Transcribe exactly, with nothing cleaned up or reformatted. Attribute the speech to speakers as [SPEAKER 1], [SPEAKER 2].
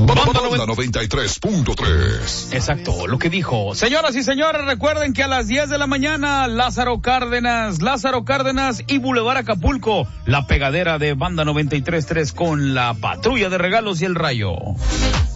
[SPEAKER 1] Banda noventa y tres punto tres.
[SPEAKER 2] Exacto, lo que dijo. Señoras y señores, recuerden que a las diez de la mañana, Lázaro Cárdenas, Lázaro Cárdenas y Boulevard Acapulco, la pegadera de Banda noventa y tres punto tres con la patrulla de regalos y el rayo.